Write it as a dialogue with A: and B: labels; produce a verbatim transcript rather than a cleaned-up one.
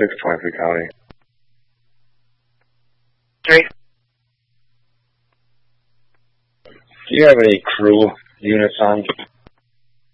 A: six, twenty-three County.
B: Three.
A: Do you have any crew units on?